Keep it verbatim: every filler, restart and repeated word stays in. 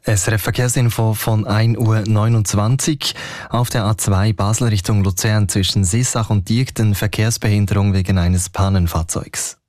S R F Verkehrsinfo von ein Uhr neunundzwanzig. Auf der A zwei Basel Richtung Luzern zwischen Sissach und Diegden Verkehrsbehinderung wegen eines Pannenfahrzeugs.